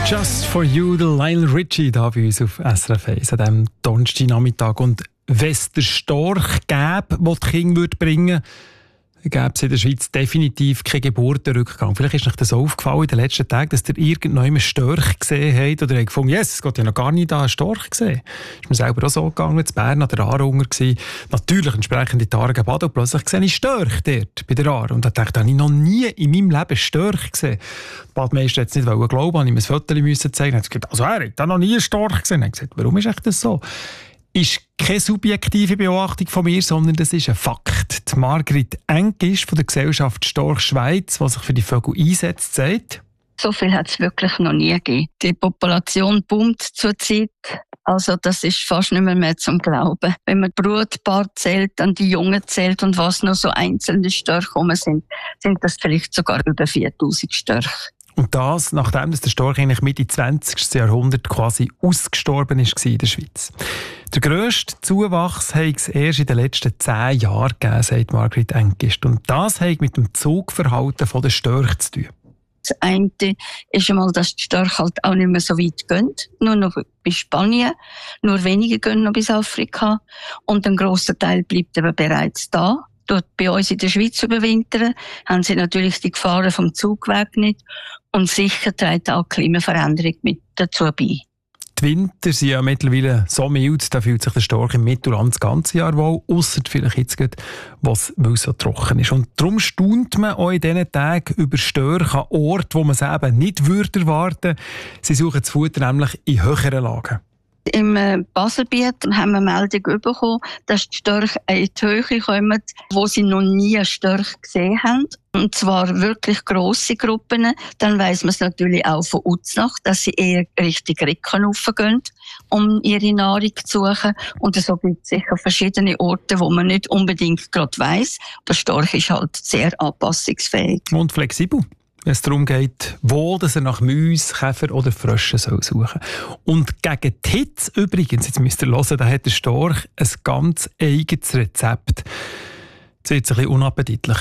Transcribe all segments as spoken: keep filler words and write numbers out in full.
Just for you, der Lionel Richie da bei uns auf S R F eins an diesem Donnerstagnachmittag. Und wenn es den Storch gäbe, der die Kinder bringen würde, dann gäbe es in der Schweiz definitiv keinen Geburtenrückgang. Vielleicht ist euch das aufgefallen in den letzten Tagen, dass ihr irgendwann einen Storch gesehen habt oder habt gefunden, yes, es geht ja noch gar nicht da einen Storch gesehen. Ist mir selber auch so gegangen, in Bern an der Aarhunger gewesen. Natürlich entsprechend in Targen baden und plötzlich sehe ich Störche dort bei der Aare. Und da dachte ich, da habe ich noch nie in meinem Leben Störche gesehen. Die Badmeister hat es nicht glauben, habe ich mir ein Foto müssen zeigen. Er hat gesagt, also er hat da noch nie einen Storch gesehen. Er hat gesagt, warum ist echt das so? Ist keine subjektive Beobachtung von mir, sondern das ist ein Fakt. Die Margrit Engisch von der Gesellschaft Storch Schweiz, die sich für die Vögel einsetzt, sagt: So viel hat es wirklich noch nie gegeben. Die Population boomt zurzeit. Also das ist fast nicht mehr, mehr zum Glauben. Wenn man die Brutpaar zählt, dann die Jungen zählt und was noch so einzelne Störche rum sind, sind das vielleicht sogar über viertausend Störche. Und das, nachdem der Storch eigentlich Mitte zwanzigsten Jahrhundert quasi ausgestorben ist in der Schweiz. Der grösste Zuwachs hat es erst in den letzten zehn Jahren gegeben, sagt Margrit Engisch. Und das hat mit dem Zugverhalten der Störche zu tun. Das eine ist einmal, dass die Störche halt auch nicht mehr so weit gehen. Nur noch bis Spanien. Nur wenige gehen noch bis Afrika. Und ein grosser Teil bleibt aber bereits da. Dort bei uns in der Schweiz überwintern, haben sie natürlich die Gefahren vom Zugweg nicht. Und sicher trägt auch die Klimaveränderung mit dazu bei. Die Winter sind ja mittlerweile so mild, da fühlt sich der Storch im Mittelland das ganze Jahr wohl, ausser vielleicht jetzt gerade, was, weil es so trocken ist. Und darum staunt man auch in diesen Tagen über Störche an Orten, wo man es eben nicht würde erwarten. Sie suchen das Futter nämlich in höheren Lagen. Im Baselbiet haben wir Meldung bekommen, dass die Störche in die Höhe kommen, wo sie noch nie einen Storch gesehen haben. Und zwar wirklich grosse Gruppen. Dann weiss man es natürlich auch von Uznach, dass sie eher Richtung Ricken raufgehen, um ihre Nahrung zu suchen. Und so gibt es sicher verschiedene Orte, wo man nicht unbedingt gerade weiss. Der Storch ist halt sehr anpassungsfähig. Und flexibel, wenn es darum geht, wo dass er nach Mäusen, Käfer oder Fröschen soll suchen soll. Und gegen die Hitze übrigens, jetzt müsst ihr hören, da hat der Storch ein ganz eigenes Rezept. Jetzt wird es ein bisschen unappetitlich.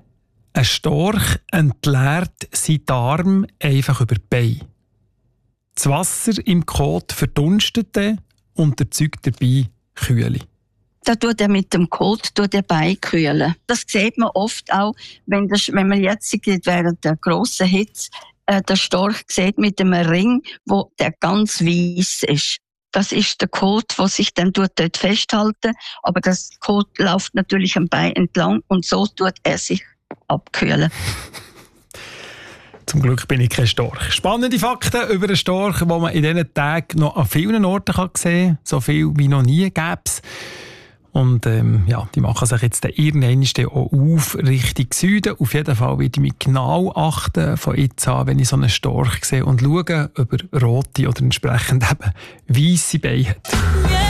Ein Storch entleert seinen Darm einfach über die Beine. Das Wasser im Kot verdunstet dann und erzeugt dabei Kühle. Da tut er mit dem Kot tut er beikühlen. Das sieht man oft auch, wenn, das, wenn man jetzt während der grossen Hitze äh, den Storch sieht mit einem Ring, wo der ganz weiss ist. Das ist der Kot, der sich dann dort festhalten. Aber das Kot läuft natürlich am Bein entlang und so tut er sich abkühlen. Zum Glück bin ich kein Storch. Spannende Fakten über einen Storch, die man in diesen Tagen noch an vielen Orten sehen kann. So viel wie noch nie gäbe es. Und ähm, ja, die machen sich jetzt irgendwann auch auf Richtung Süden. Auf jeden Fall werde ich mich genau achten von jetzt an, wenn ich so einen Storch sehe und schauen, ob er rote oder entsprechend eben weisse Beine hat.